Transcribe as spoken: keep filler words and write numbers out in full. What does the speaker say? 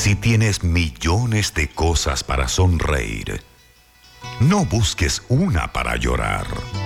Si tienes millones de cosas para sonreír, no busques una para llorar.